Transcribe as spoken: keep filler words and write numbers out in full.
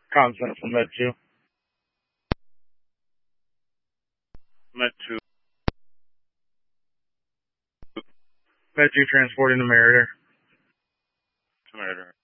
Constant from Med two. Med two. Med two transporting to Meritor. To Meritor.